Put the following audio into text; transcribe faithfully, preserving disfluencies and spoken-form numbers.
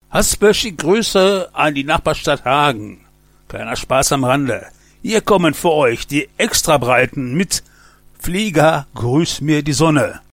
Hasböschi Grüße an die Nachbarstadt Hagen. Kleiner Spaß am Rande. Hier kommen für euch die Extrabreiten mit Flieger, grüß mir die Sonne.